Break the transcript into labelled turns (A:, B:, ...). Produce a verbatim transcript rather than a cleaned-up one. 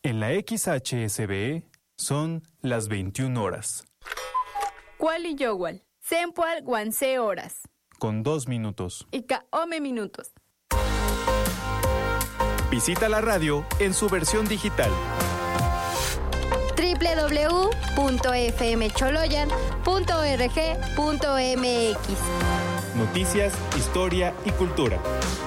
A: En la X H S B son las veintiuna horas.
B: Kuali Yowal, Sempual Guanse horas.
A: Con dos minutos.
B: Y Kaome minutos.
A: Visita la radio en su versión digital.
C: doble u doble u doble u punto f m choloyan punto org punto m x.
A: Noticias, historia y cultura.